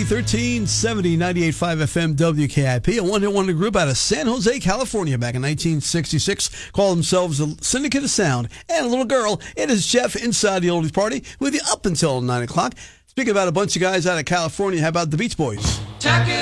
1370, 98.5 FM WKIP, a one-hit wonder group out of San Jose, California, back in 1966, called themselves the Syndicate of Sound. And a little girl, it is Jeff inside the Oldies Party with you up until 9 o'clock. Speaking about a bunch of guys out of California, how about the Beach Boys? Tack it